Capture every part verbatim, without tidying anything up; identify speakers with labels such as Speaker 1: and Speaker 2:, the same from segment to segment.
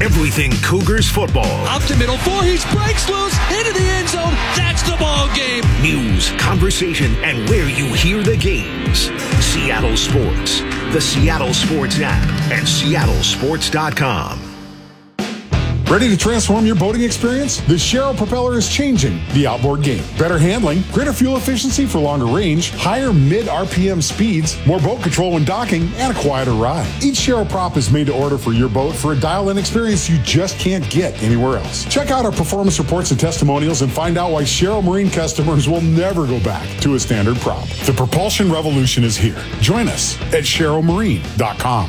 Speaker 1: Everything Cougars football.
Speaker 2: Up to middle four, he breaks loose into the end zone. That's the ball game.
Speaker 1: News, conversation, and where you hear the games. Seattle Sports, the Seattle Sports app, and seattle sports dot com.
Speaker 3: Ready to transform your boating experience? The Sharrow propeller is changing the outboard game. Better handling, greater fuel efficiency for longer range, higher mid-R P M speeds, more boat control when docking, and a quieter ride. Each Sharrow prop is made to order for your boat for a dial-in experience you just can't get anywhere else. Check out our performance reports and testimonials and find out why Sharrow Marine customers will never go back to a standard prop. The propulsion revolution is here. Join us at sharrow marine dot com.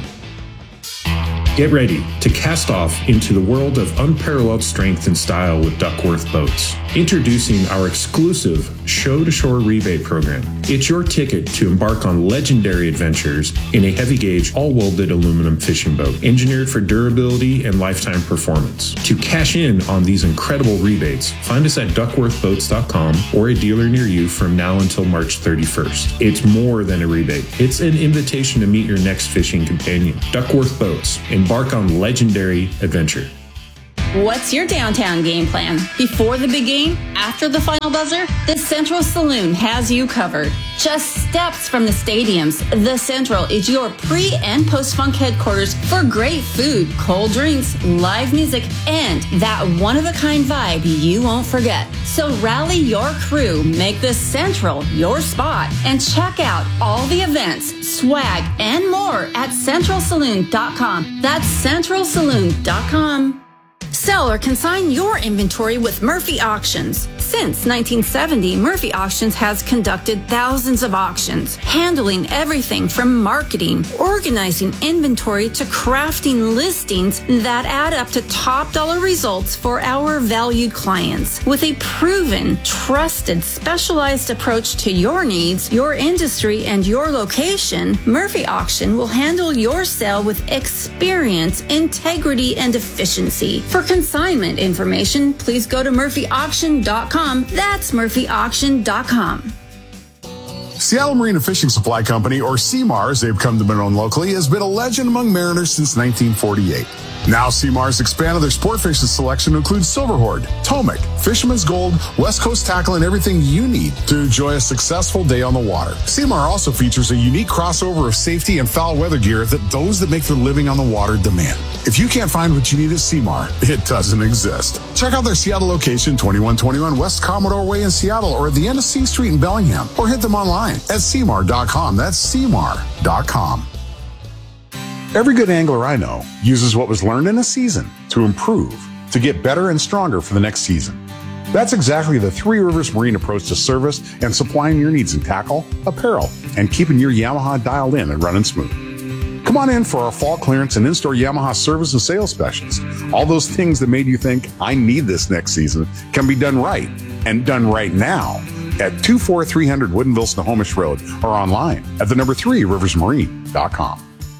Speaker 4: Get ready to cast off into the world of unparalleled strength and style with Duckworth Boats. Introducing our exclusive Show-to-Shore rebate program. It's your ticket to embark on legendary adventures in a heavy-gauge, all-welded aluminum fishing boat, engineered for durability and lifetime performance. To cash in on these incredible rebates, find us at duckworth boats dot com or a dealer near you from now until March thirty-first. It's more than a rebate. It's an invitation to meet your next fishing companion. Duckworth Boats. Embark on legendary adventure.
Speaker 5: What's your downtown game plan? Before the big game? After the final buzzer? The Central Saloon has you covered. Just steps from the stadiums, the Central is your pre- and post-funk headquarters for great food, cold drinks, live music, and that one-of-a-kind vibe you won't forget. So rally your crew, make the Central your spot, and check out all the events, swag, and more at central saloon dot com. That's central saloon dot com. Sell or consign your inventory with Murphy Auctions. Since nineteen seventy, Murphy Auctions has conducted thousands of auctions, handling everything from marketing, organizing inventory, to crafting listings that add up to top dollar results for our valued clients. With a proven, trusted, specialized approach to your needs, your industry, and your location, Murphy Auction will handle your sale with experience, integrity, and efficiency. For consignment information, please go to murphy auction dot com. That's murphy auction dot com.
Speaker 3: Seattle Marine and Fishing Supply Company, or C M A R as they've come to be known locally, has been a legend among mariners since nineteen forty-eight. Now C M A R has expanded their sport fishing selection to include Silverhorde, Tomic, Fisherman's Gold, West Coast tackle, and everything you need to enjoy a successful day on the water. C M A R also features a unique crossover of safety and foul weather gear that those that make their living on the water demand. If you can't find what you need at C M A R, it doesn't exist. Check out their Seattle location, twenty-one twenty-one West Commodore Way in Seattle, or at the end of C Street in Bellingham, or hit them online at C M A R dot com. That's C M A R dot com. Every good angler I know uses what was learned in a season to improve, to get better and stronger for the next season. That's exactly the Three Rivers Marine approach to service and supplying your needs in tackle, apparel, and keeping your Yamaha dialed in and running smooth. Come on in for our fall clearance and in-store Yamaha service and sales specials. All those things that made you think, I need this next season, can be done right, and done right now at two four three hundred Woodinville Snohomish Road, or online at the number three rivers marine dot com.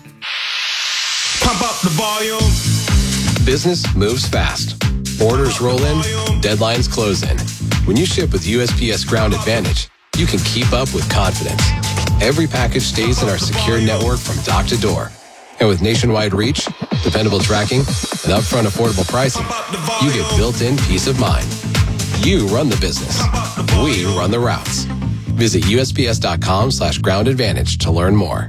Speaker 6: Pump up the volume.
Speaker 7: Business moves fast. Orders roll in, deadlines close in. When you ship with U S P S Ground Advantage, you can keep up with confidence. Every package stays in our secure network from dock to door. And with nationwide reach, dependable tracking, and upfront affordable pricing, you get built-in peace of mind. You run the business. We run the routes. Visit U S P S dot com slash ground advantage to learn more.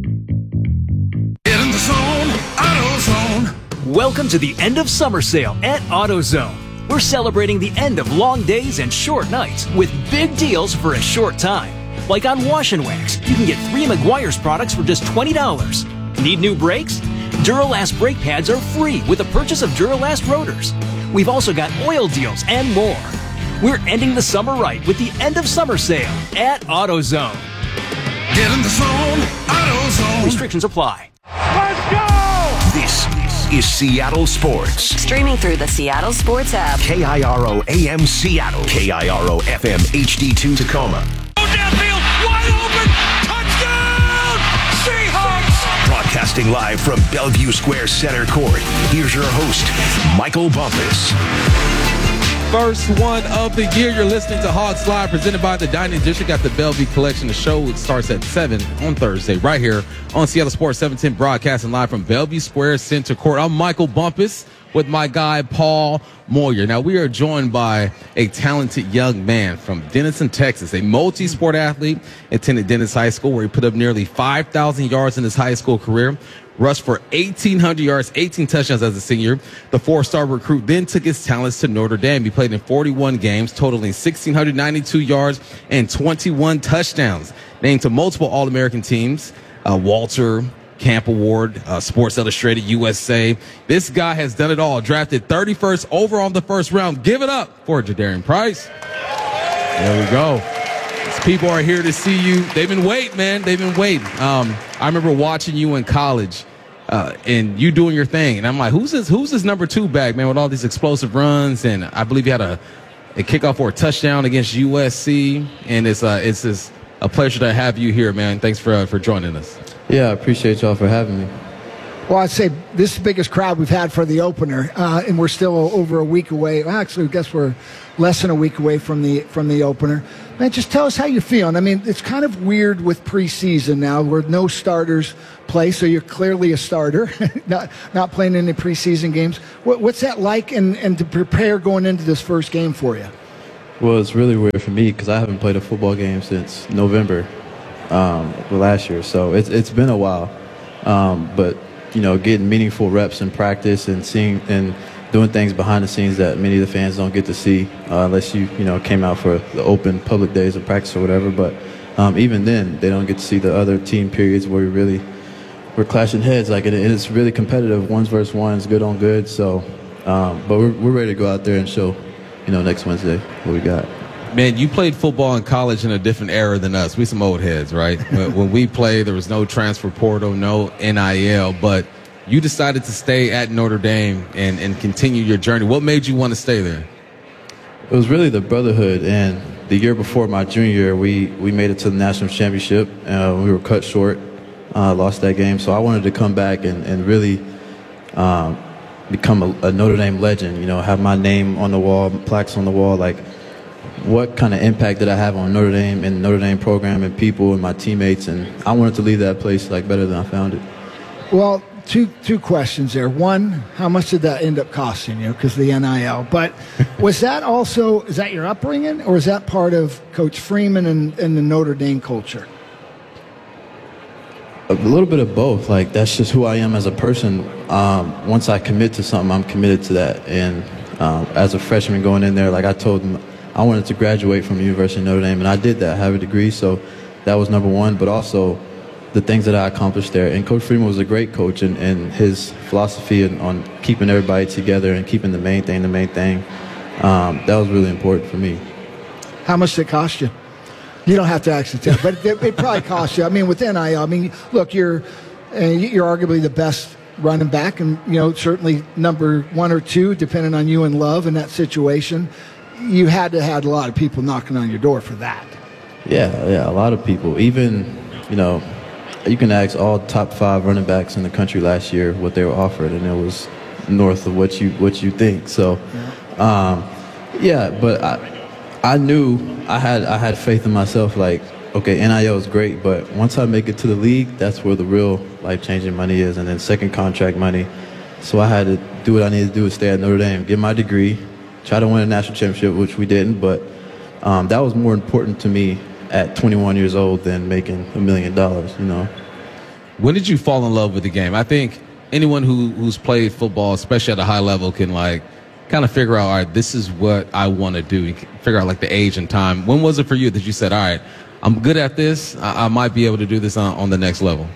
Speaker 8: Welcome to the end of summer sale at AutoZone. We're celebrating the end of long days and short nights with big deals for a short time. Like on Wash and Wax, you can get three Meguiar's products for just twenty dollars. Need new brakes? Duralast brake pads are free with the purchase of Duralast rotors. We've also got oil deals and more. We're ending the summer right with the end of summer sale at AutoZone.
Speaker 6: Get in the zone, AutoZone.
Speaker 8: Restrictions apply.
Speaker 1: Let's go! This is Seattle Sports.
Speaker 9: Streaming through the Seattle Sports app.
Speaker 1: K I R O A M Seattle. K I R O F M H D two Tacoma.
Speaker 6: Downfield, wide open, touchdown, Seahawks!
Speaker 1: Broadcasting live from Bellevue Square Center Court. Here's your host, Michael Bumpus.
Speaker 10: First one of the year. You're listening to Hogs Live, presented by the Dining District at the Bellevue Collection. The show starts at seven on Thursday, right here on Seattle Sports seven ten, broadcasting live from Bellevue Square Center Court. I'm Michael Bumpus. with my guy, Paul Moyer. Now, we are joined by a talented young man from Denison, Texas, a multi-sport athlete, attended Dennis High School, where he put up nearly five thousand yards in his high school career, rushed for eighteen hundred yards, eighteen touchdowns as a senior. The four-star recruit then took his talents to Notre Dame. He played in forty-one games, totaling one thousand six hundred ninety-two yards and twenty-one touchdowns. Named to multiple All-American teams, uh, Walter Camp Award, uh, Sports Illustrated, U S A. This guy has done it all. Drafted thirty-first overall in the first round. Give it up for Jadarian Price. There we go. These people are here to see you. They've been waiting, man. They've been waiting. Um, I remember watching you in college uh, and you doing your thing. And I'm like, who's this, who's this number two back, man, with all these explosive runs? And I believe you had a, a kickoff for a touchdown against U S C. And it's, uh, it's just a pleasure to have you here, man. Thanks for, uh, for joining us.
Speaker 11: Yeah, I appreciate y'all for having me.
Speaker 12: Well, I'd say this is the biggest crowd we've had for the opener, uh, and we're still over a week away. Well, actually, I guess we're less than a week away from the from the opener. Man, just tell us how you're feeling. I mean, it's kind of weird with preseason now where no starters play, so you're clearly a starter, not not playing any preseason games. What, what's that like, and, and to prepare going into this first game for you?
Speaker 11: Well, it's really weird for me because I haven't played a football game since November. Um, last year, so it's it's been a while, um, but you know, getting meaningful reps in practice and seeing and doing things behind the scenes that many of the fans don't get to see uh, unless you you know came out for the open public days of practice or whatever. But um, even then, they don't get to see the other team periods where we really we're clashing heads. Like, and it's really competitive, ones versus ones, good on good. So, um, but we're we're ready to go out there and show, you know, next Wednesday what we got.
Speaker 10: Man, you played football in college in a different era than us. We some old heads, right? when, when we played, there was no transfer portal, no N I L, but you decided to stay at Notre Dame and, and continue your journey. What made you want to stay there?
Speaker 11: It was really the brotherhood, and the year before my junior year, we, we made it to the national championship. Uh, we were cut short, uh, lost that game, so I wanted to come back and, and really um, become a, a Notre Dame legend, you know, have my name on the wall, plaques on the wall, like, what kind of impact did I have on Notre Dame and the Notre Dame program and people and my teammates, and I wanted to leave that place like better than I found it.
Speaker 12: Well, two two questions there. One, how much did that end up costing you because of the N I L? But was that also, is that your upbringing, or is that part of Coach Freeman and, and the Notre Dame culture?
Speaker 11: A little bit of both. Like, that's just who I am as a person. Um, once I commit to something, I'm committed to that. And um, as a freshman going in there, like I told them, I wanted to graduate from the University of Notre Dame, and I did that, have a degree, so that was number one, but also the things that I accomplished there. And Coach Freeman was a great coach, and, and his philosophy on keeping everybody together and keeping the main thing the main thing, um, that was really important for me.
Speaker 12: How much did it cost you? You don't have to actually tell, but it, it probably cost you. I mean, with N I L, I mean, look, you're, uh, you're arguably the best running back, and, you know, certainly number one or two, depending on you and Love in that situation. You had to have a lot of people knocking on your door for that.
Speaker 11: Yeah, yeah, a lot of people. Even, you know, you can ask all top five running backs in the country last year what they were offered, and it was north of what you what you think. So, yeah, um, yeah but I I knew I had I had faith in myself. Like, okay, N I L is great, but once I make it to the league, that's where the real life-changing money is, and then second contract money. So I had to do what I needed to do to stay at Notre Dame, get my degree, try to win a national championship, which we didn't, but um, that was more important to me at twenty-one years old than making a million dollars, you know.
Speaker 10: When did you fall in love with the game? I think anyone who who's played football, especially at a high level, can like kind of figure out, all right, this is what I want to do. You can figure out like the age and time. When was it for you that you said, all right, I'm good at this, I, I might be able to do this on, on the next level?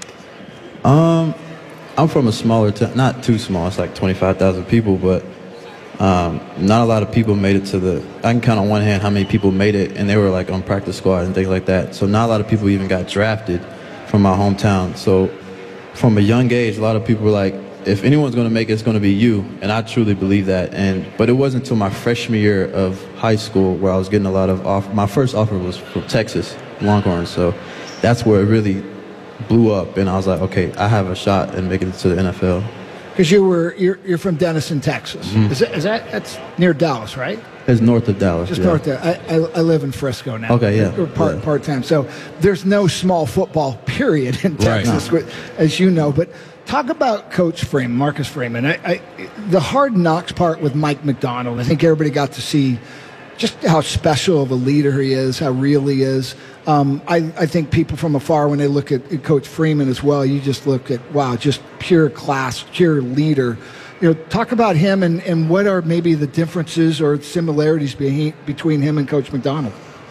Speaker 11: Um, I'm from a smaller town, not too small, it's like twenty-five thousand people, but Um, not a lot of people made it to the, I can count on one hand how many people made it, and they were like on practice squad and things like that. So not a lot of people even got drafted from my hometown. So from a young age, a lot of people were like, if anyone's going to make it, it's going to be you. And I truly believe that. And but it wasn't until my freshman year of high school where I was getting a lot of off. My first offer was from Texas Longhorns. So that's where it really blew up. And I was like, okay, I have a shot at making it to the N F L.
Speaker 12: Because you were you're, you're from Denison, Texas.
Speaker 11: Mm-hmm.
Speaker 12: Is, that, is that that's near Dallas, right?
Speaker 11: It's north of Dallas.
Speaker 12: Just
Speaker 11: yeah.
Speaker 12: north of. I, I I live in Frisco now.
Speaker 11: Okay, yeah.
Speaker 12: We're part
Speaker 11: yeah.
Speaker 12: part time. So there's no small football period in Texas,
Speaker 11: right.
Speaker 12: as you know. But talk about Coach Freeman, Marcus Freeman. I, I, the hard knocks part with Mike Macdonald, I think everybody got to see just how special of a leader he is, how real he is. Um, I, I think people from afar, when they look at, at Coach Freeman as well, you just look at, wow, just pure class, pure leader. You know, talk about him and, and what are maybe the differences or similarities be, between him and Coach Macdonald?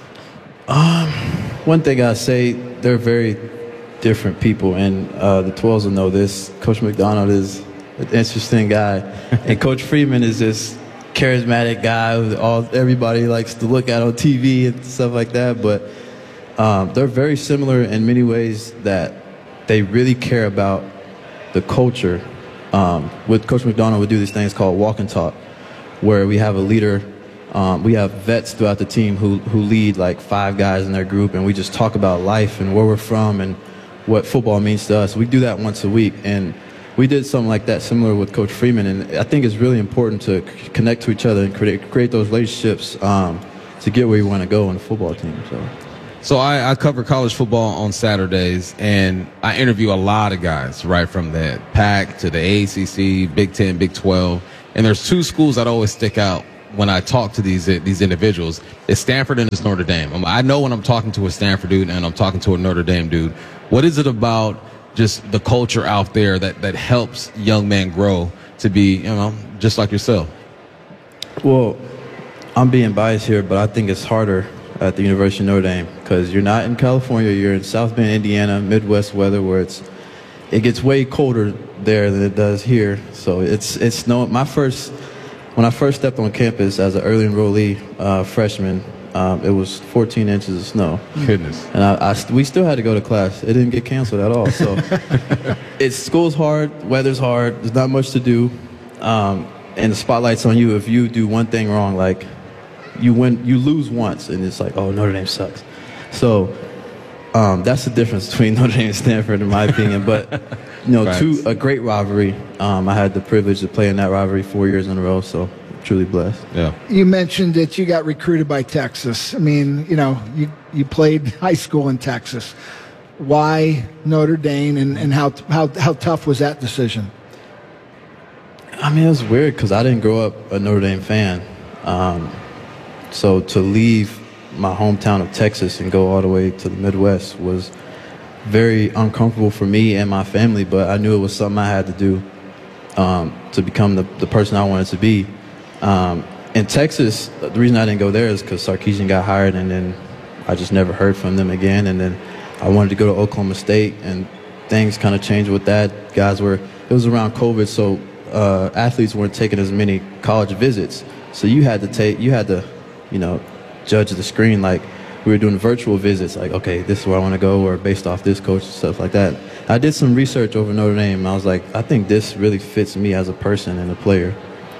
Speaker 11: Um, one thing I say, they're very different people, and uh, the twelves will know this. Coach Macdonald is an interesting guy, and Coach Freeman is this charismatic guy who all everybody likes to look at on T V and stuff like that. But um, they're very similar in many ways that they really care about the culture. Um, with Coach Macdonald, we do these things called walk and talk, where we have a leader. Um, we have vets throughout the team who who lead like five guys in their group, and we just talk about life and where we're from and what football means to us. We do that once a week, and we did something like that similar with Coach Freeman, and I think it's really important to c- connect to each other and create, create those relationships um, to get where you want to go on the football team. So,
Speaker 10: so I, I cover college football on Saturdays, and I interview a lot of guys, right from the Pac to the A C C, Big Ten, Big twelve, and there's two schools that always stick out when I talk to these these individuals. It's Stanford and it's Notre Dame. I know when I'm talking to a Stanford dude and I'm talking to a Notre Dame dude, what is it about just the culture out there that, that helps young men grow to be, you know, just like yourself?
Speaker 11: Well, I'm being biased here, but I think it's harder at the University of Notre Dame because you're not in California, you're in South Bend, Indiana, Midwest weather where it's it gets way colder there than it does here. So it's it's snow. My first when I first stepped on campus as an early enrollee uh, freshman, um, it was fourteen inches of snow.
Speaker 10: Goodness.
Speaker 11: And I, I, we still had to go to class. It didn't get canceled at all. So it's school's hard, weather's hard. There's not much to do, um, and the spotlight's on you if you do one thing wrong. Like you win, you lose once, and it's like, oh, Notre Dame sucks. So um, that's the difference between Notre Dame and Stanford, in my opinion. But you know,
Speaker 10: Facts.
Speaker 11: two a great rivalry. Um, I had the privilege to play in that rivalry four years in a row. So. Truly blessed.
Speaker 10: Yeah.
Speaker 12: You mentioned that you got recruited by Texas. I mean, you know, you, you played high school in Texas. Why Notre Dame, and, and how, how how tough was that decision?
Speaker 11: I mean, it was weird because I didn't grow up a Notre Dame fan. Um, so to leave my hometown of Texas and go all the way to the Midwest was very uncomfortable for me and my family, but I knew it was something I had to do um, to become the, the person I wanted to be. Um, in Texas, the reason I didn't go there is because Sarkisian got hired, and then I just never heard from them again. And then I wanted to go to Oklahoma State, and things kind of changed with that. Guys were, it was around COVID, so uh, athletes weren't taking as many college visits. So you had to take, you had to, you know, judge the screen. Like we were doing virtual visits, like, okay, this is where I want to go, or based off this coach and stuff like that. I did some research over Notre Dame, and I was like, I think this really fits me as a person and a player.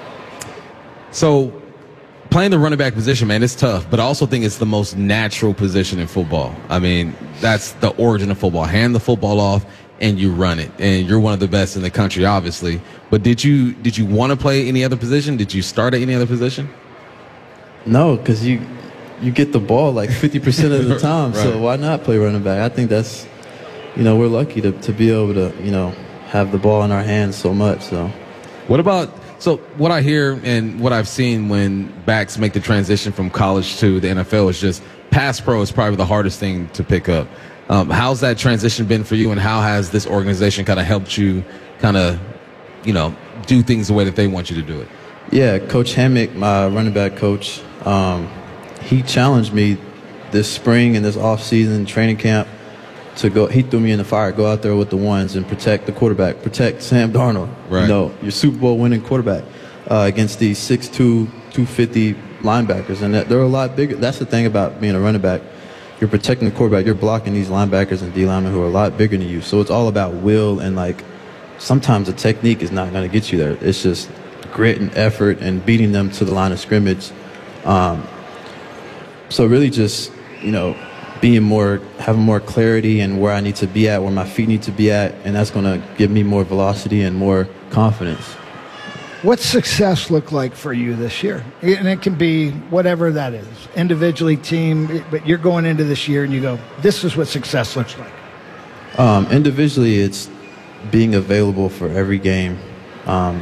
Speaker 10: So playing the running back position, man, it's tough, but I also think it's the most natural position in football. I mean, that's the origin of football. Hand the football off and you run it. And you're one of the best in the country, obviously. But did you did you want to play any other position? Did you start at any other position?
Speaker 11: No, because you you get the ball like fifty percent of the time.
Speaker 10: Right.
Speaker 11: So why not play running back? I think that's, you know, we're lucky to, to be able to, you know, have the ball in our hands so much. So
Speaker 10: what about So what I hear and what I've seen when backs make the transition from college to the N F L is just pass pro is probably the hardest thing to pick up. Um, how's that transition been for you, and how has this organization kind of helped you kind of, you know, do things the way that they want you to do it?
Speaker 11: Yeah, Coach Hammock, my running back coach, um, he challenged me this spring and this off-season training camp to go. He threw me in the fire. Go out there with the ones and protect the quarterback. Protect Sam Darnold.
Speaker 10: Right.
Speaker 11: You know, your Super Bowl winning quarterback uh, against these six two, two fifty linebackers. And they're a lot bigger. That's the thing about being a running back. You're protecting the quarterback. You're blocking these linebackers and D linemen who are a lot bigger than you. So it's all about will, and like sometimes the technique is not going to get you there. It's just grit and effort and beating them to the line of scrimmage. Um, so really just, you know, being more, having more clarity and where I need to be at, where my feet need to be at, and that's going to give me more velocity and more confidence.
Speaker 12: What's success look like for you this year? And it can be whatever that is, individually, team, but you're going into this year and you go, this is what success looks like.
Speaker 11: Um, individually, it's being available for every game, um,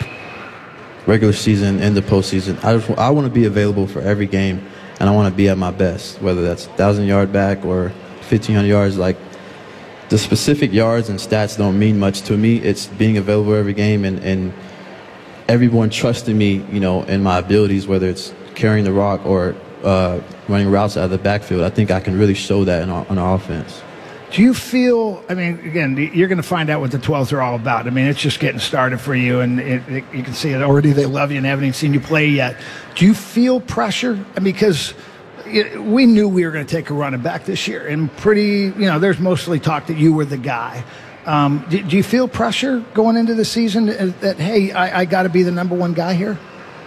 Speaker 11: regular season and the postseason. I just I want to be available for every game, and I want to be at my best, whether that's thousand yard back or fifteen hundred yards. Like, the specific yards and stats don't mean much to me. It's being available every game and, and everyone trusting me, you know, in my abilities, whether it's carrying the rock or uh, running routes out of the backfield. I think I can really show that in our, in our offense.
Speaker 12: Do you feel, I mean, again, you're going to find out what the twelves are all about. I mean, it's just getting started for you, and it, it, you can see it already. They love you and haven't even seen you play yet. Do you feel pressure? I mean, because it, we knew we were going to take a running back this year, and pretty, you know, there's mostly talk that you were the guy. Um, do, do you feel pressure going into the season that, that hey, I, I got to be the number one guy here?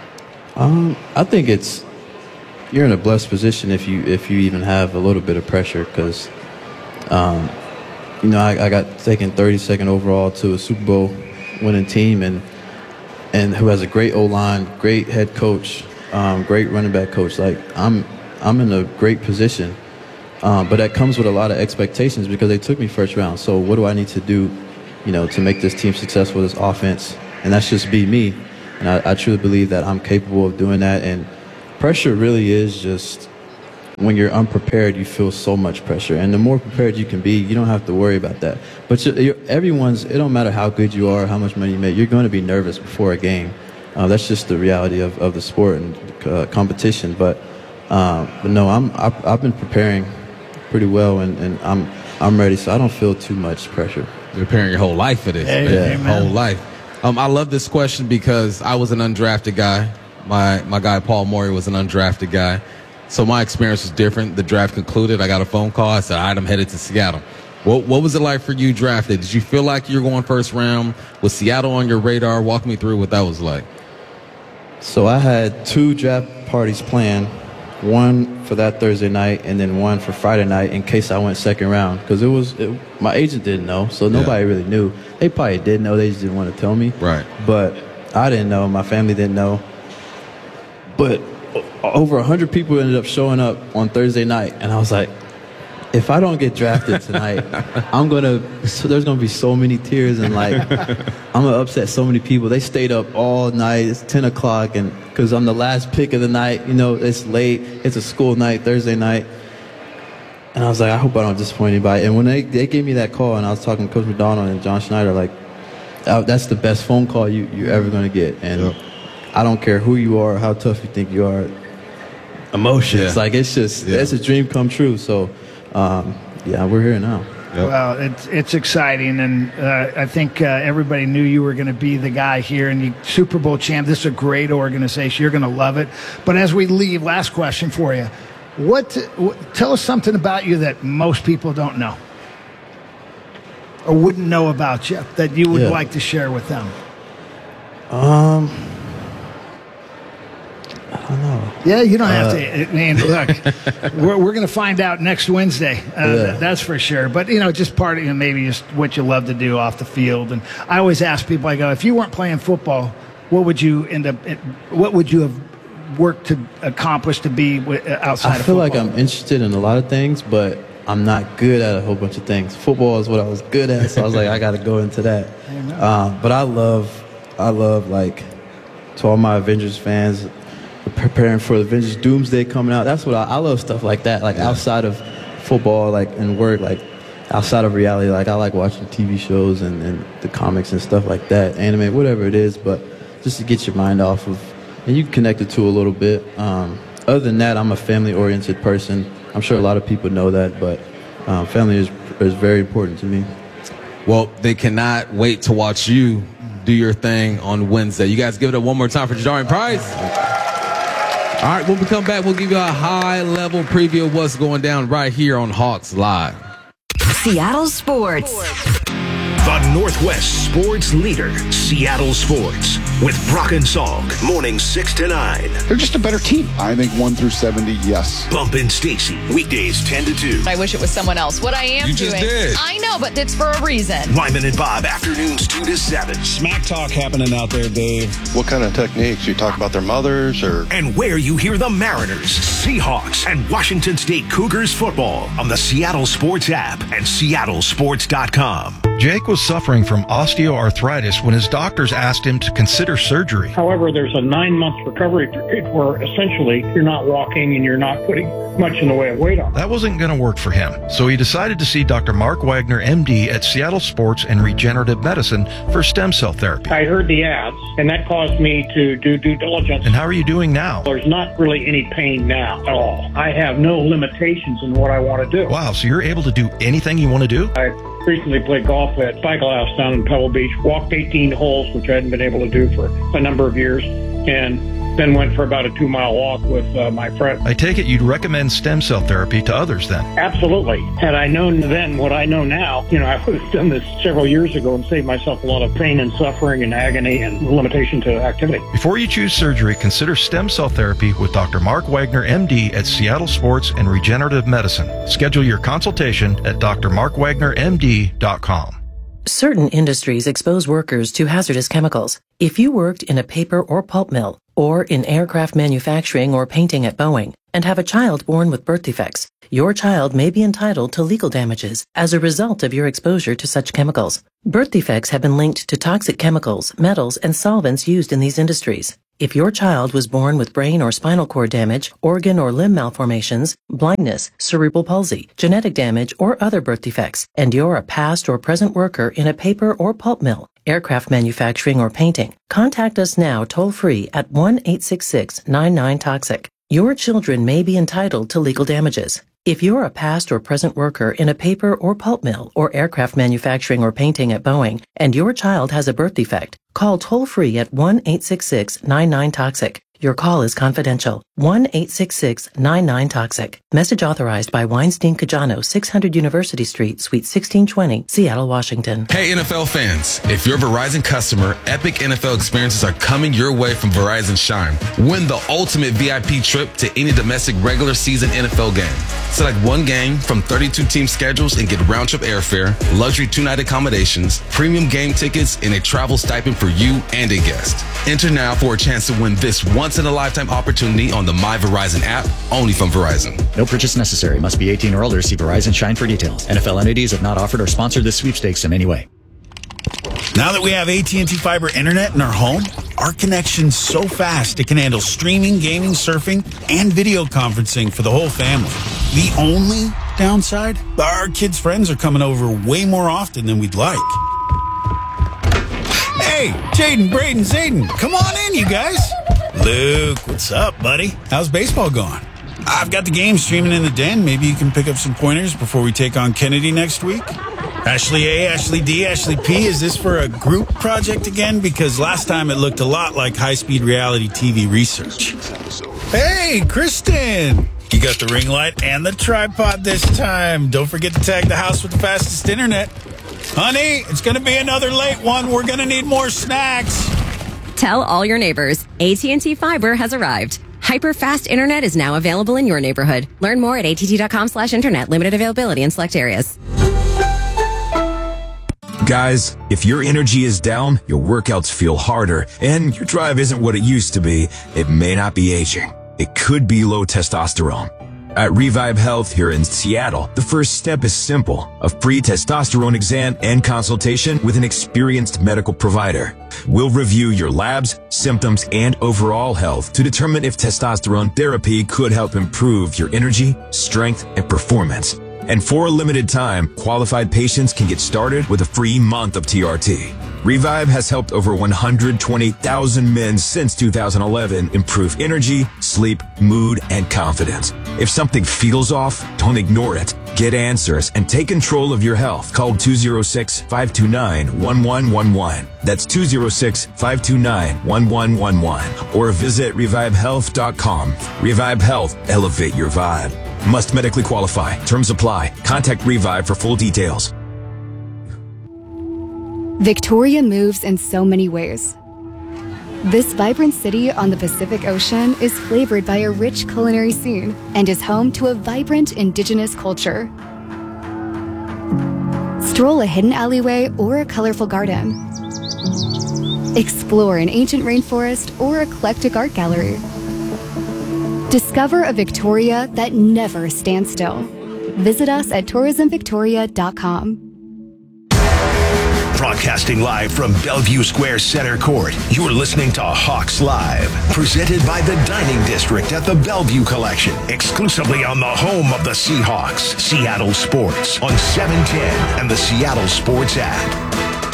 Speaker 11: Um, I think it's, you're in a blessed position if you if you even have a little bit of pressure, because Um, you know, I, I got taken thirty-second overall to a Super Bowl winning team, and and who has a great O-line, great head coach, um, great running back coach. Like, I'm I'm in a great position, um, but that comes with a lot of expectations because they took me first round. So what do I need to do, you know, to make this team successful, this offense? And that's just be me. And I, I truly believe that I'm capable of doing that. And pressure really is just, when you're unprepared, you feel so much pressure. And the more prepared you can be, you don't have to worry about that. But you're, you're, everyone's, it don't matter how good you are, how much money you make, you're going to be nervous before a game. Uh, that's just the reality of, of the sport and uh, competition. But, um, but no, I'm, I've, I've been preparing pretty well, and, and I'm, I'm ready, so I don't feel too much pressure.
Speaker 10: You're preparing your whole life for this,
Speaker 12: hey,
Speaker 10: man.
Speaker 12: hey,
Speaker 10: Whole life. Um, I love this question because I was an undrafted guy. My, my guy, Paul Morey, was an undrafted guy. So my experience was different. The draft concluded. I got a phone call. I said, all right, I'm headed to Seattle. What what was it like for you drafted? Did you feel like you were going first round? Was Seattle on your radar? Walk me through what that was like.
Speaker 11: So I had two draft parties planned, one for that Thursday night and then one for Friday night in case I went second round. Because it was it, my agent didn't know, so nobody yeah. really knew. They probably did know. They just didn't want to tell me.
Speaker 10: Right.
Speaker 11: But I didn't know. My family didn't know. But over one hundred people ended up showing up on Thursday night, and I was like, if I don't get drafted tonight, I'm going to, so there's going to be so many tears, and like, I'm going to upset so many people. They stayed up all night. It's ten o'clock, and because I'm the last pick of the night, you know, it's late. It's a school night, Thursday night. And I was like, I hope I don't disappoint anybody. And when they, they gave me that call, and I was talking to Coach McDonald and John Schneider, like, oh, that's the best phone call you, you're ever going to get. And yep. I don't care who you are or how tough you think you are. Emotions. Yeah. Like, it's just, yeah. it's a dream come true. So, um, yeah, we're here now.
Speaker 12: Yep. Well, it's it's exciting, and uh, I think uh, everybody knew you were going to be the guy here, and you Super Bowl champ. This is a great organization. You're going to love it. But as we leave, last question for you. What, what tell us something about you that most people don't know or wouldn't know about you that you would yeah. like to share with them.
Speaker 11: Um, I don't know.
Speaker 12: Yeah, you don't have
Speaker 11: uh,
Speaker 12: to. I mean, look, we're we're going to find out next Wednesday. Uh, yeah. th- that's for sure. But you know, just part of, you know, maybe just what you love to do off the field. And I always ask people, I go, if you weren't playing football, what would you end up? What would you have worked to accomplish to be outside
Speaker 11: I
Speaker 12: of football?
Speaker 11: I feel like I'm interested in a lot of things, but I'm not good at a whole bunch of things. Football is what I was good at, so I was like, I got to go into that. Um, but I love, I love, like, to all my Avengers fans, preparing for the Avengers Doomsday coming out. That's what I, I love, stuff like that. Like, yeah. outside of football, like, and work, like, outside of reality, like, I like watching T V shows and, and the comics and stuff like that, anime, whatever it is, but just to get your mind off of, and you can connect it to a little bit. Um, other than that, I'm a family-oriented person. I'm sure a lot of people know that, but um, family is is very important to me.
Speaker 10: Well, they cannot wait to watch you do your thing on Wednesday. You guys give it up one more time for Jadarian Price. All right, when we come back, we'll give you a high-level preview of what's going down right here on Hawks Live.
Speaker 9: Seattle Sports.
Speaker 1: The Northwest sports leader, Seattle Sports, with Brock and Salk, mornings six to nine.
Speaker 3: They're just a better team. I think one through seventy, yes.
Speaker 1: Bump and Stacy, weekdays ten to two.
Speaker 13: I wish it was someone else. What I am
Speaker 6: you
Speaker 13: doing.
Speaker 6: Just did.
Speaker 13: I know, but it's for a reason.
Speaker 1: Wyman and Bob, afternoons two to seven.
Speaker 14: Smack talk happening out there, Dave.
Speaker 15: What kind of techniques? You talk about their mothers or?
Speaker 1: And where you hear the Mariners, Seahawks, and Washington State Cougars football on the Seattle Sports app and Seattle Sports dot com.
Speaker 14: Jake was suffering from osteoarthritis when his doctors asked him to consider surgery.
Speaker 16: However, there's a nine-month recovery period where essentially you're not walking and you're not putting much in the way of weight on.
Speaker 14: That wasn't going to work for him, so he decided to see Doctor Mark Wagner, M D, at Seattle Sports and Regenerative Medicine for stem cell therapy.
Speaker 16: I heard the ads, and that caused me to do due diligence.
Speaker 14: And how are you doing now?
Speaker 16: There's not really any pain now at all. I have no limitations in what I want to do.
Speaker 14: Wow, so you're able to do anything you want to do?
Speaker 16: I recently played golf at Cycle House down in Pebble Beach, walked eighteen holes, which I hadn't been able to do for a number of years, and then went for about a two-mile walk with uh, my friend.
Speaker 14: I take it you'd recommend stem cell therapy to others then?
Speaker 16: Absolutely. Had I known then what I know now, you know, I would have done this several years ago and saved myself a lot of pain and suffering and agony and limitation to activity.
Speaker 14: Before you choose surgery, consider stem cell therapy with Doctor Mark Wagner, M D, at Seattle Sports and Regenerative Medicine. Schedule your consultation at d r mark wagner m d dot com.
Speaker 17: Certain industries expose workers to hazardous chemicals. If you worked in a paper or pulp mill, or in aircraft manufacturing or painting at Boeing, and have a child born with birth defects, your child may be entitled to legal damages as a result of your exposure to such chemicals. Birth defects have been linked to toxic chemicals, metals, and solvents used in these industries. If your child was born with brain or spinal cord damage, organ or limb malformations, blindness, cerebral palsy, genetic damage, or other birth defects, and you're a past or present worker in a paper or pulp mill, aircraft manufacturing, or painting, contact us now toll-free at one eight six six, nine nine, toxic. Your children may be entitled to legal damages. If you're a past or present worker in a paper or pulp mill or aircraft manufacturing or painting at Boeing, and your child has a birth defect, call toll-free at one eight six six, nine nine, toxic. Your call is confidential. one eight six six, nine nine, toxic. Message authorized by Weinstein Cajano, six hundred University Street, Suite sixteen twenty, Seattle, Washington.
Speaker 18: Hey, N F L fans. If you're a Verizon customer, epic N F L experiences are coming your way from Verizon Shine. Win the ultimate V I P trip to any domestic regular season N F L game. Select one game from thirty-two team schedules and get round-trip airfare, luxury two-night accommodations, premium game tickets, and a travel stipend for you and a guest. Enter now for a chance to win this once-in-a-lifetime opportunity on the My Verizon app, only from Verizon.
Speaker 19: No purchase necessary. Must be eighteen or older. See Verizon Shine for details. N F L entities have not offered or sponsored this sweepstakes in any way.
Speaker 20: Now that we have A T and T Fiber Internet in our home, our connection's so fast it can handle streaming, gaming, surfing, and video conferencing for the whole family. The only downside? Our kids' friends are coming over way more often than we'd like. Hey, Jaden, Braden, Zayden, come on in, you guys. Luke, what's up, buddy? How's baseball going? I've got the game streaming in the den. Maybe you can pick up some pointers before we take on Kennedy next week. Ashley A, Ashley D, Ashley P, is this for a group project again? Because last time it looked a lot like high-speed reality T V research. Hey, Kristen! You got the ring light and the tripod this time. Don't forget to tag the house with the fastest internet. Honey, it's going to be another late one. We're going to need more snacks.
Speaker 21: Tell all your neighbors, A T and T Fiber has arrived. Hyper-fast internet is now available in your neighborhood. Learn more at att.com slash internet. Limited availability in select areas.
Speaker 22: Guys, if your energy is down, your workouts feel harder, and your drive isn't what it used to be, it may not be aging. It could be low testosterone. At Revive Health here in Seattle, the first step is simple: a free testosterone exam and consultation with an experienced medical provider. We'll review your labs, symptoms, and overall health to determine if testosterone therapy could help improve your energy, strength, and performance. And for a limited time, qualified patients can get started with a free month of T R T. Revive has helped over one hundred twenty thousand men since two thousand eleven improve energy, sleep, mood, and confidence. If something feels off, don't ignore it. Get answers and take control of your health. Call two oh six, five two nine, one one one one. That's two oh six, five two nine, one one one one. Or visit revive health dot com. Revive Health. Elevate your vibe. Must medically qualify. Terms apply. Contact Revive for full details.
Speaker 23: Victoria moves in so many ways. This vibrant city on the Pacific Ocean is flavored by a rich culinary scene and is home to a vibrant indigenous culture. Stroll a hidden alleyway or a colorful garden. Explore an ancient rainforest or eclectic art gallery. Discover a Victoria that never stands still. Visit us at tourism victoria dot com.
Speaker 1: Broadcasting live from Bellevue Square Center Court, you're listening to Hawks Live, presented by the Dining District at the Bellevue Collection, exclusively on the home of the Seahawks, Seattle Sports, on seven ten and the Seattle Sports app.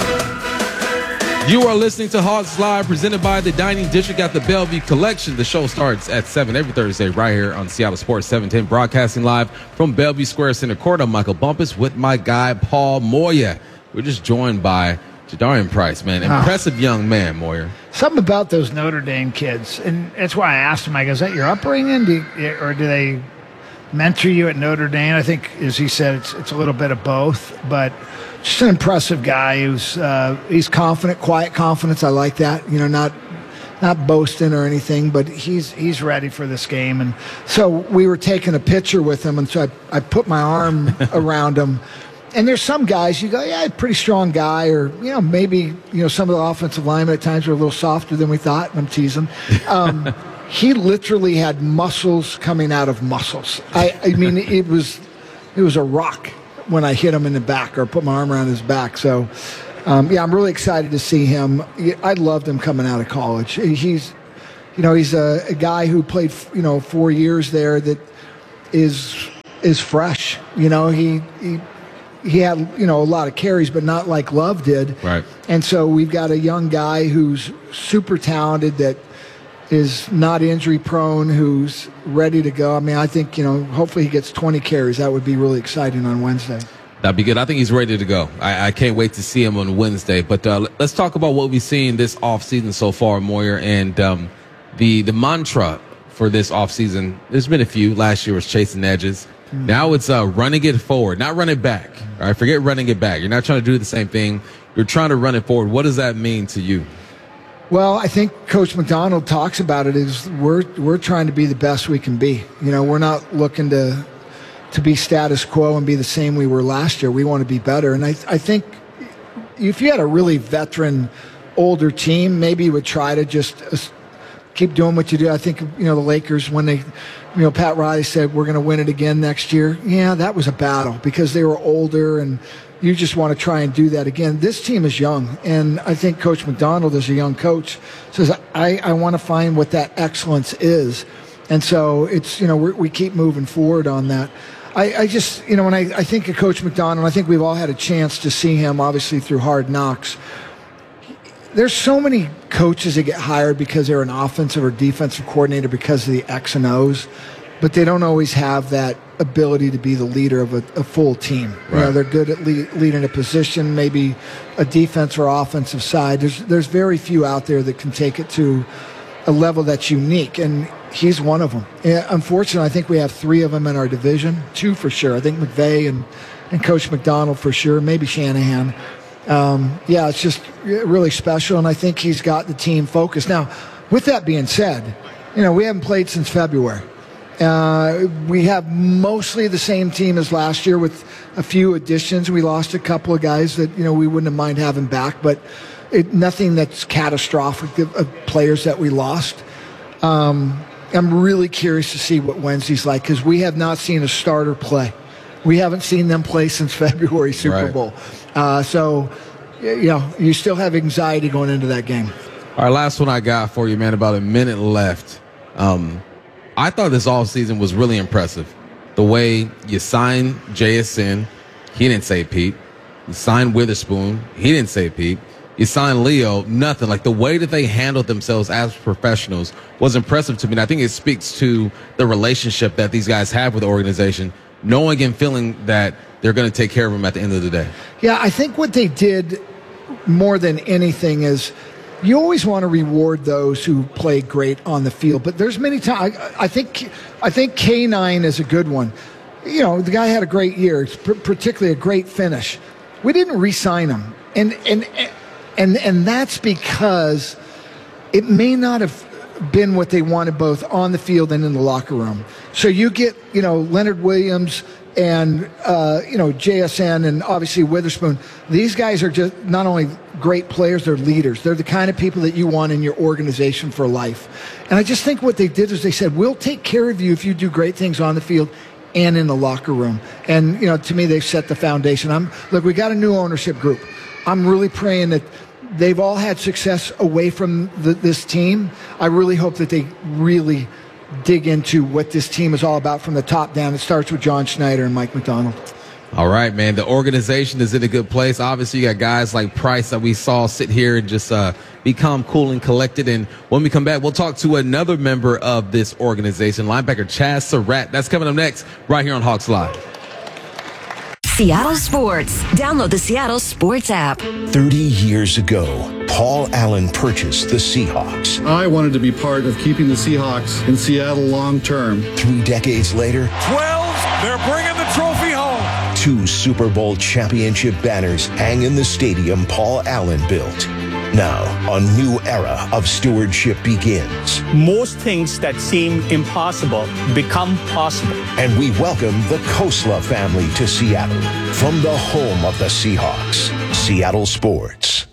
Speaker 10: You are listening to Hawks Live, presented by the Dining District at the Bellevue Collection. The show starts at seven every Thursday right here on Seattle Sports seven ten, broadcasting live from Bellevue Square Center Court. I'm Michael Bumpus with my guy, Paul Moyer. We're just joined by Jadarian Price, man. Impressive oh. young man, Moyer.
Speaker 12: Something about those Notre Dame kids, and that's why I asked him, I go, is that your upbringing, do you, or do they mentor you at Notre Dame? I think, as he said, it's, it's a little bit of both, but just an impressive guy. Who's uh, he's confident, quiet confidence. I like that. You know, not not boasting or anything, but he's he's ready for this game. And so we were taking a picture with him, and so I, I put my arm around him. And there's some guys you go, yeah, pretty strong guy, or you know, maybe you know some of the offensive linemen at times were a little softer than we thought. And I'm teasing. Um, he literally had muscles coming out of muscles. I, I mean, it was it was a rock when I hit him in the back or put my arm around his back. So, um, yeah, I'm really excited to see him. I loved him coming out of college. He's, you know, he's a, a guy who played, you know, four years there that is is fresh. You know, he he he had, you know, a lot of carries, but not like Love did.
Speaker 10: Right.
Speaker 12: And so we've got a young guy who's super talented that is not injury prone, who's ready to go. I mean, I think, you know, hopefully he gets twenty carries. That would be really exciting on Wednesday.
Speaker 10: That'd be good. I think he's ready to go. I, I can't wait to see him on Wednesday. But uh, let's talk about what we've seen this offseason so far, Moyer. And um, the, the mantra for this offseason, there's been a few. Last year was chasing edges. Mm-hmm. Now it's uh, running it forward, not running back. All right, forget running it back. You're not trying to do the same thing. You're trying to run it forward. What does that mean to you?
Speaker 12: Well, I think Coach McDonald talks about it is we're we're trying to be the best we can be. You know, we're not looking to to be status quo and be the same we were last year. We want to be better. And I I think if you had a really veteran, older team, maybe you would try to just keep doing what you do. I think, you know, the Lakers, when they, you know, Pat Riley said we're going to win it again next year. Yeah, that was a battle because they were older and you just want to try and do that again. This team is young, and I think Coach McDonald, as a young coach, says, I, I want to find what that excellence is. And so it's, you know, we're, we keep moving forward on that. I, I just, you know, when I, I think of Coach McDonald, I think we've all had a chance to see him, obviously, through Hard Knocks. There's so many coaches that get hired because they're an offensive or defensive coordinator because of the X and O's, but they don't always have that ability to be the leader of a, a full team. Right. You know, they're good at lead, leading a position, maybe a defense or offensive side. There's there's very few out there that can take it to a level that's unique, and he's one of them. And unfortunately, I think we have three of them in our division, two for sure. I think McVay and, and Coach McDonald for sure, maybe Shanahan. Um, yeah, it's just really special, and I think he's got the team focused. Now, with that being said, you know, we haven't played since February. Uh, we have mostly the same team as last year with a few additions. We lost a couple of guys that, you know, we wouldn't have mind having back, but it, nothing that's catastrophic of, of players that we lost. Um, I'm really curious to see what Wednesday's like because we have not seen a starter play. We haven't seen them play since February Super
Speaker 10: Right.
Speaker 12: Bowl. Uh, so, you know, you still have anxiety going into that game.
Speaker 10: All right, last one I got for you, man, about a minute left. Um, I thought this offseason was really impressive. The way you signed J S N, he didn't say Pete. You signed Witherspoon, he didn't say Pete. You signed Leo, nothing. Like the way that they handled themselves as professionals was impressive to me. And I think it speaks to the relationship that these guys have with the organization, knowing and feeling that they're going to take care of them at the end of the day.
Speaker 12: Yeah, I think what they did more than anything is you always want to reward those who play great on the field, but there's many times I, I think I think K nine is a good one. You know, the guy had a great year, particularly a great finish. We didn't re-sign him, and and and and that's because it may not have been what they wanted both on the field and in the locker room. So you get, you know, Leonard Williams and, uh, you know, J S N and obviously Witherspoon. These guys are just not only great players, they're leaders. They're the kind of people that you want in your organization for life. And I just think what they did is they said, we'll take care of you if you do great things on the field and in the locker room. And, you know, to me, they've set the foundation. I'm look, we got a new ownership group. I'm really praying that they've all had success away from the, this team. I really hope that they really dig into what this team is all about from the top down. It starts with John Schneider and Mike McDonald.
Speaker 10: All right, man. The organization is in a good place. Obviously, you got guys like Price that we saw sit here and just uh, be calm, cool, and collected. And when we come back, we'll talk to another member of this organization, linebacker Chaz Surratt. That's coming up next right here on Hawks Live.
Speaker 9: Seattle Sports. Download the Seattle Sports app.
Speaker 1: thirty years ago, Paul Allen purchased the Seahawks.
Speaker 2: I wanted to be part of keeping the Seahawks in Seattle long term.
Speaker 1: Three decades later,
Speaker 6: twelve, they're bringing the trophy home.
Speaker 1: Two Super Bowl championship banners hang in the stadium Paul Allen built. Now, a new era of stewardship begins.
Speaker 4: Most things that seem impossible become possible.
Speaker 1: And we welcome the Khosla family to Seattle from the home of the Seahawks, Seattle Sports.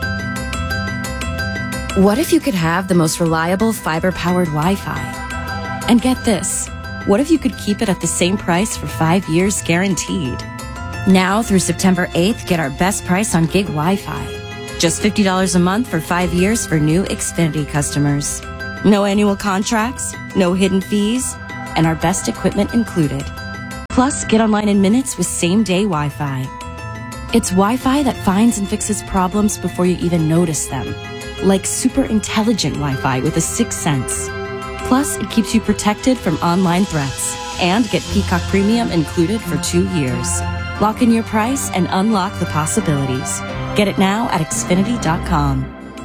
Speaker 21: What if you could have the most reliable fiber-powered Wi-Fi? And get this, what if you could keep it at the same price for five years guaranteed? Now through September eighth, get our best price on gig Wi-Fi. Just fifty dollars a month for five years for new Xfinity customers. No annual contracts, no hidden fees, and our best equipment included. Plus, get online in minutes with same-day Wi-Fi. It's Wi-Fi that finds and fixes problems before you even notice them. Like super intelligent Wi-Fi with a sixth sense. Plus, it keeps you protected from online threats. And get Peacock Premium included for two years. Lock in your price and unlock the possibilities. Get it now at Xfinity dot com.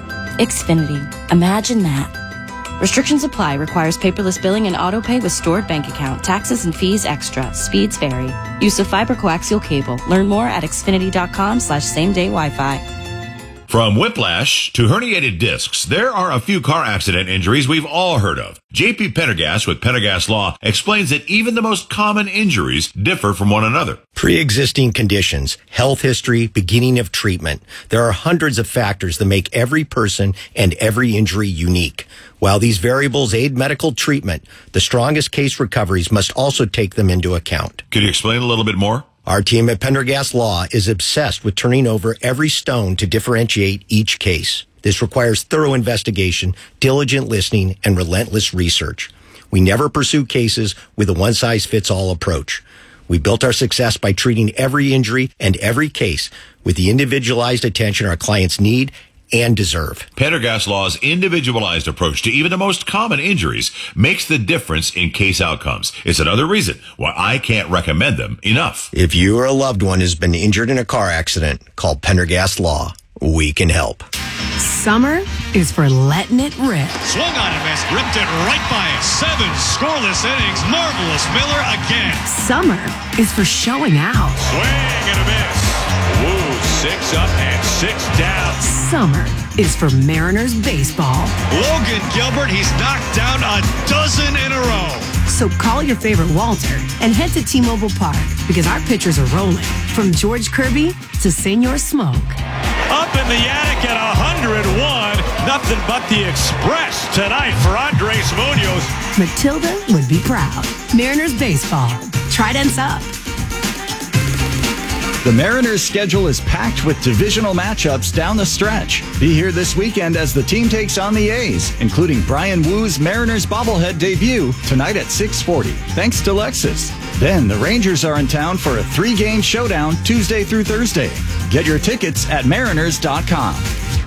Speaker 21: Xfinity. Imagine that. Restrictions apply. Requires paperless billing and autopay with stored bank account. Taxes and fees extra. Speeds vary. Use of fiber coaxial cable. Learn more at Xfinity dot com slash same day Wi-Fi.
Speaker 5: From whiplash to herniated discs, there are a few car accident injuries we've all heard of. J P Pendergast with Pendergast Law explains that even the most common injuries differ from one another.
Speaker 24: Pre-existing conditions, health history, beginning of treatment. There are hundreds of factors that make every person and every injury unique. While these variables aid medical treatment, the strongest case recoveries must also take them into account.
Speaker 5: Could you explain a little bit more?
Speaker 24: Our team at Pendergast Law is obsessed with turning over every stone to differentiate each case. This requires thorough investigation, diligent listening, and relentless research. We never pursue cases with a one-size-fits-all approach. We built our success by treating every injury and every case with the individualized attention our clients need and deserve.
Speaker 5: Pendergast Law's individualized approach to even the most common injuries makes the difference in case outcomes. It's another reason why I can't recommend them enough.
Speaker 24: If you or a loved one has been injured in a car accident, call Pendergast Law. We can help.
Speaker 25: Summer is for letting it rip.
Speaker 6: Swung on and miss, ripped it right by it. Seven scoreless innings. Marvelous Miller again.
Speaker 25: Summer is for showing out.
Speaker 6: Swing and a miss. Woo, six up and six down.
Speaker 25: Summer is for Mariners baseball.
Speaker 6: Logan Gilbert, he's knocked down a dozen in a row.
Speaker 25: So call your favorite Walter and head to T-Mobile Park because our pitchers are rolling. From George Kirby to Senor Smoke.
Speaker 6: Up in the attic at one oh one. Nothing but the Express tonight for Andres Munoz.
Speaker 25: Matilda would be proud. Mariners baseball. Tridents up.
Speaker 26: The Mariners' schedule is packed with divisional matchups down the stretch. Be here this weekend as the team takes on the A's, including Brian Woo's Mariners bobblehead debut tonight at six forty, thanks to Lexus. Then the Rangers are in town for a three-game showdown Tuesday through Thursday. Get your tickets at mariners dot com.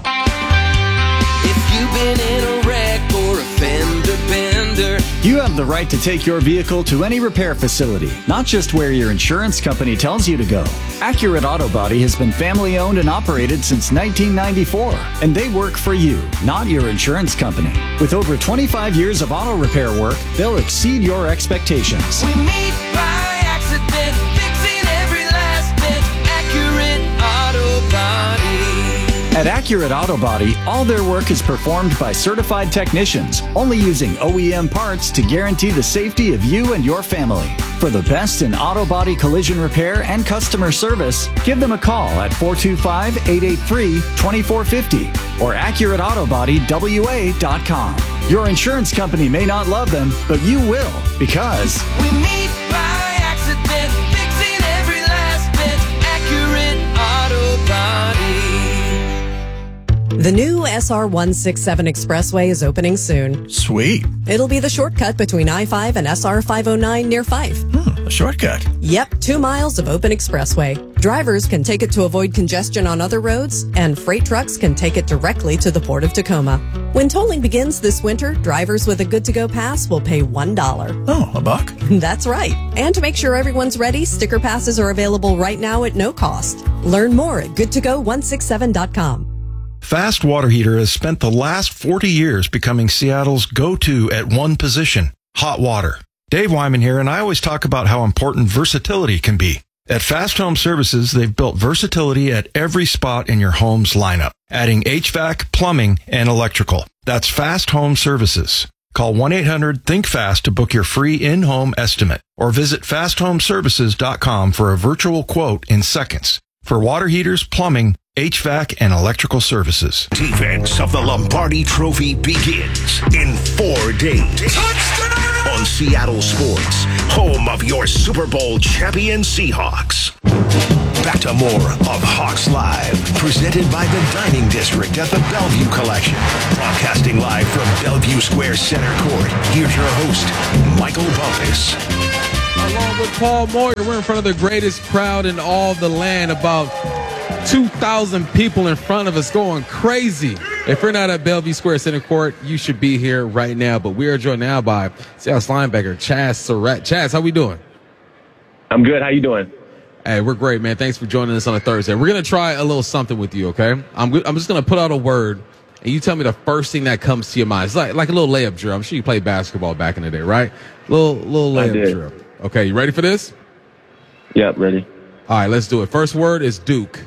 Speaker 27: If you've been in a wreck or a fender bender,
Speaker 26: You have the right to take your vehicle to any repair facility, not just where your insurance company tells you to go. Accurate Auto Body has been family owned and operated since nineteen ninety-four, and they work for you, not your insurance company. With over twenty-five years of auto repair work, they'll exceed your expectations.
Speaker 27: we meet by accident, fixing every last bit. Accurate Auto Body.
Speaker 26: At Accurate Auto Body, all their work is performed by certified technicians, only using O E M parts to guarantee the safety of you and your family. For the best in auto body collision repair and customer service, give them a call at four two five, eight eight three, two four five zero or accurate auto body w a dot com. Your insurance company may not love them, but you will, because
Speaker 27: We meet by accident, fixing every last bit. Accurate Auto Body.
Speaker 3: The new S R one sixty-seven Expressway is opening soon.
Speaker 20: Sweet.
Speaker 3: It'll be the shortcut between I five and S R five oh nine near Fife.
Speaker 20: Hmm, a shortcut.
Speaker 3: Yep, two miles of open expressway. Drivers can take it to avoid congestion on other roads, and freight trucks can take it directly to the Port of Tacoma. When tolling begins this winter, drivers with a good-to-go pass will pay one dollar.
Speaker 20: Oh, a buck?
Speaker 3: That's right. And to make sure everyone's ready, sticker passes are available right now at no cost. Learn more at good to go one sixty-seven dot com.
Speaker 14: Fast Water Heater has spent the last forty years becoming Seattle's go-to at one position, hot water. Dave Wyman here, and I always talk about how important versatility can be. At Fast Home Services, they've built versatility at every spot in your home's lineup, adding H V A C, plumbing, and electrical. That's Fast Home Services. Call one eight hundred think fast to book your free in-home estimate, or visit fast home services dot com for a virtual quote in seconds. For water heaters, plumbing, H V A C, and electrical services.
Speaker 1: Defense of the Lombardi Trophy begins in four days. Touchdown! On Seattle Sports, home of your Super Bowl champion Seahawks. Back to more of Hawks Live, presented by the Dining District at the Bellevue Collection. Broadcasting live from Bellevue Square Center Court, here's your host, Michael Bumpus.
Speaker 10: Along with Paul Moyer, we're in front of the greatest crowd in all the land. About two thousand people in front of us going crazy. If you're not at Bellevue Square Center Court, you should be here right now. But we are joined now by Seahawks linebacker Chaz Surratt. Chaz, how we doing?
Speaker 7: I'm good. How you doing?
Speaker 10: Hey, we're great, man. Thanks for joining us on a Thursday. We're going to try a little something with you, okay? I'm I'm just going to put out a word, and you tell me the first thing that comes to your mind. It's like, like a little layup drill. I'm sure you played basketball back in the day, right? Little little layup drill. Okay, you ready for this?
Speaker 7: Yep, ready.
Speaker 10: All right, let's do it. First word is Duke.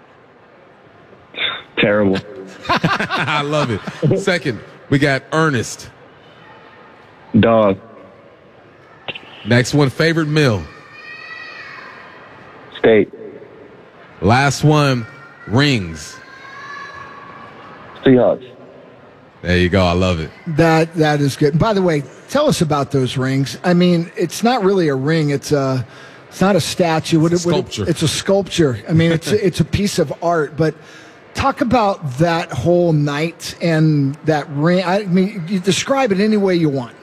Speaker 7: Terrible.
Speaker 10: I love it. Second, we got Ernest.
Speaker 7: Dog.
Speaker 10: Next one, favorite meal.
Speaker 7: Steak.
Speaker 10: Last one, rings.
Speaker 7: Seahawks.
Speaker 10: There you go. I love it.
Speaker 12: That that is good. By the way, tell us about those rings. I mean, it's not really a ring. It's a it's not a statue. What,
Speaker 10: it's a
Speaker 12: what,
Speaker 10: sculpture.
Speaker 12: It's a sculpture. I mean, it's a, it's a piece of art. But talk about that whole night and that ring. I mean, you describe it any way you want.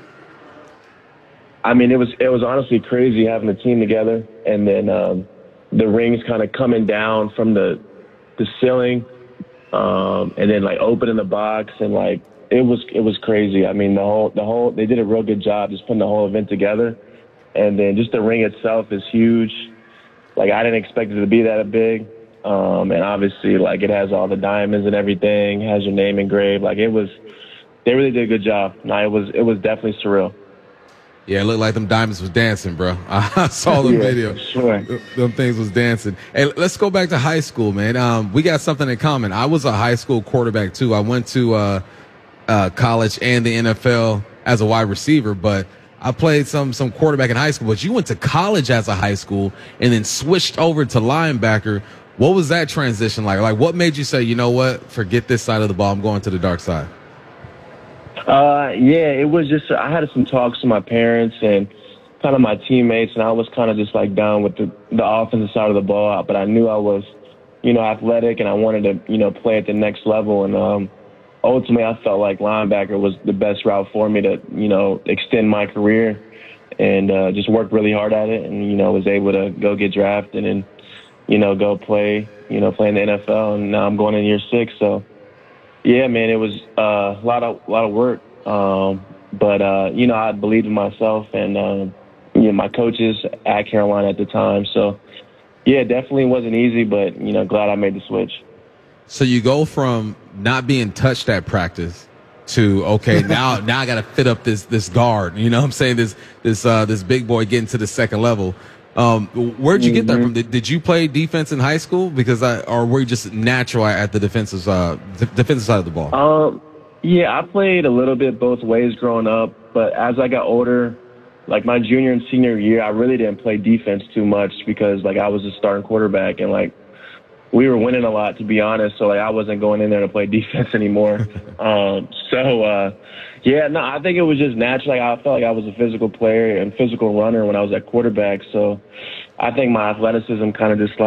Speaker 7: I mean, it was it was honestly crazy having the team together, and then um, the rings kind of coming down from the the ceiling, um, and then like opening the box, and like it was it was crazy. I mean, the whole the whole they did a real good job just putting the whole event together, and then just the ring itself is huge. Like I didn't expect it to be that big, um, and obviously like it has all the diamonds and everything, has your name engraved. Like it was, they really did a good job. No, it was it was definitely surreal.
Speaker 10: Yeah, it looked like them diamonds was dancing, bro. I saw the
Speaker 7: yeah,
Speaker 10: video.
Speaker 7: Sure.
Speaker 10: Them things was dancing. Hey, let's go back to high school, man. Um, we got something in common. I was a high school quarterback, too. I went to uh, uh, college and the N F L as a wide receiver, but I played some some quarterback in high school. But you went to college as a high school and then switched over to linebacker. What was that transition like? Like, what made you say, you know what, forget this side of the ball, I'm going to the dark side?
Speaker 7: Uh, yeah, it was just, I had some talks with my parents and kind of my teammates, and I was kind of just like down with the, the offensive side of the ball, but I knew I was, you know, athletic and I wanted to, you know, play at the next level. And, um, ultimately I felt like linebacker was the best route for me to, you know, extend my career, and, uh, just worked really hard at it, and, you know, was able to go get drafted and, you know, go play, you know, play in the N F L, and now I'm going in year six. So, yeah, man, it was uh, a lot of a lot of work, um, but uh, you know, I believed in myself, and um, you know, my coaches at Carolina at the time. So, yeah, definitely wasn't easy, but you know, glad I made the switch.
Speaker 10: So you go from not being touched at practice to okay, now now I got to fit up this this guard. You know what I'm saying? This this uh, this big boy getting to the second level. Um, where'd you get that from? Did, did you play defense in high school? Because I, or were you just natural at the defensive uh, d- defensive side of the ball?
Speaker 7: Um, yeah, I played a little bit both ways growing up, but as I got older, like my junior and senior year, I really didn't play defense too much because like I was a starting quarterback, and like we were winning a lot, to be honest. So like I wasn't going in there to play defense anymore. um, so uh, yeah, no, I think it was just natural. Like I felt like I was a physical player and physical runner when I was at quarterback. So I think my athleticism kind of just like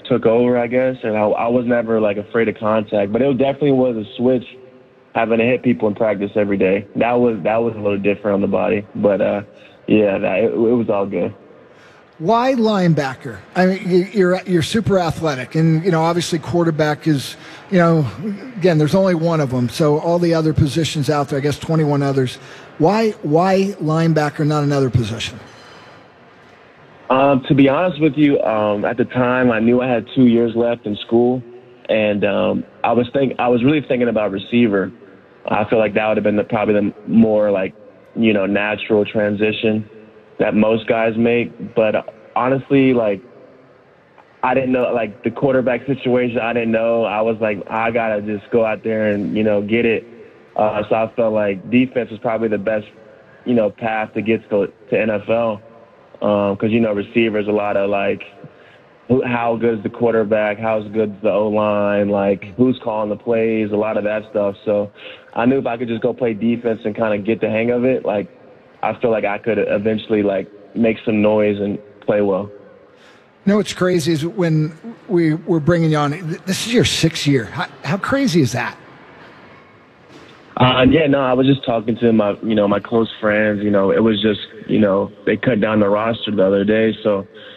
Speaker 7: took over, I guess, and I, I was never like afraid of contact. But it definitely was a switch having to hit people in practice every day. That was that was a little different on the body, but uh, yeah, that, it, it was all good.
Speaker 12: Why linebacker? I mean, you- you're you're super athletic, and you know obviously quarterback is, you know, again there's only one of them. So all the other positions out there, I guess twenty-one others. Why why linebacker, not another position?
Speaker 7: Um, to be honest with you, um, at the time I knew I had two years left in school, and um, I was think I was really thinking about receiver. I feel like that would have been the, probably the more like, you know, natural transition that most guys make. But honestly, like, I didn't know, like, the quarterback situation, I didn't know. I was like, I got to just go out there and, you know, get it. Uh, so I felt like defense was probably the best, you know, path to get to, to N F L. Because, um, you know, receivers, a lot of, like, who, how good is the quarterback, how good is the O-line, like, who's calling the plays, a lot of that stuff. So I knew if I could just go play defense and kind of get the hang of it, like, I feel like I could eventually, like, make some noise and play well.
Speaker 12: You know what's crazy is when we were bringing you on, this is your sixth year. How, how crazy is that?
Speaker 7: Uh, yeah, no, I was just talking to my, you know, my close friends. You know, it was just, you know, they cut down the roster the other day. So